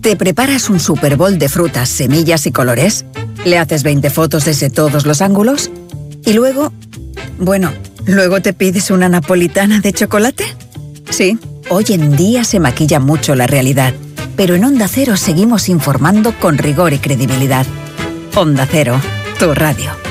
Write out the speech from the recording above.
¿Te preparas un Super Bowl de frutas, semillas y colores? ¿Le haces 20 fotos desde todos los ángulos? ¿Y luego? Bueno, ¿luego te pides una napolitana de chocolate? Sí, hoy en día se maquilla mucho la realidad, pero en Onda Cero seguimos informando con rigor y credibilidad. Onda Cero, tu radio.